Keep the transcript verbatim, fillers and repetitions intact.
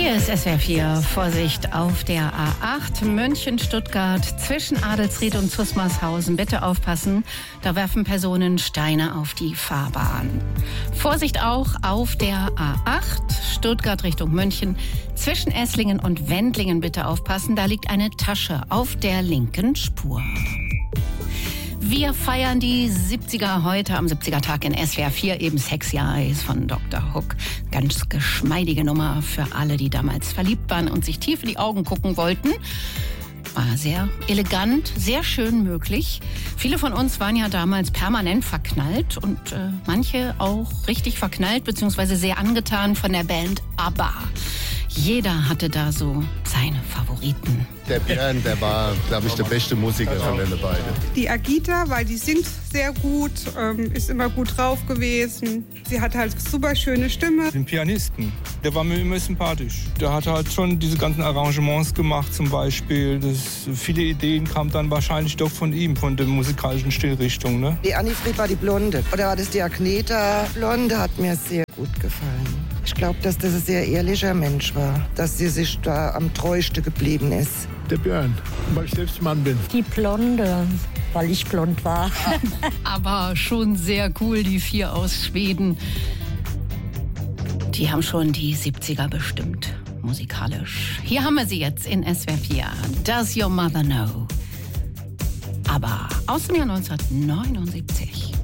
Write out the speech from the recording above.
Hier ist S W R vier. Vorsicht auf der A acht München-Stuttgart zwischen Adelsried und Zusmarshausen. Bitte aufpassen, da werfen Personen Steine auf die Fahrbahn. Vorsicht auch auf der A acht Stuttgart Richtung München zwischen Esslingen und Wendlingen. Bitte aufpassen, da liegt eine Tasche auf der linken Spur. Wir feiern die siebziger heute am siebziger-Tag in S W R vier, eben Sexy Eyes von Doktor Hook. Ganz geschmeidige Nummer für alle, die damals verliebt waren und sich tief in die Augen gucken wollten. War sehr elegant, sehr schön möglich. Viele von uns waren ja damals permanent verknallt und äh, manche auch richtig verknallt bzw. sehr angetan von der Band ABBA. Jeder hatte da so seine Favoriten. Der Björn, der war, glaube ich, der beste Musiker von den beiden. Die Agita, weil die singt sehr gut, ähm, ist immer gut drauf gewesen. Sie hat halt super schöne Stimme. Den Pianisten, der war mir immer sympathisch. Der hat halt schon diese ganzen Arrangements gemacht zum Beispiel. Das, viele Ideen kamen dann wahrscheinlich doch von ihm, von der musikalischen Stilrichtung. Ne? Die Annifried war die Blonde. Oder war das die Agneta? Blonde hat mir sehr gut gefallen. Ich glaube, dass das ein sehr ehrlicher Mensch war, dass sie sich da am treuesten geblieben ist. Der Björn, weil ich selbst Mann bin. Die Blonde, weil ich blond war. Aber schon sehr cool, die vier aus Schweden. Die haben schon die siebziger bestimmt, musikalisch. Hier haben wir sie jetzt in S W R vier. Does Your Mother Know? Aber aus dem Jahr neunzehnhundertneunundsiebzig.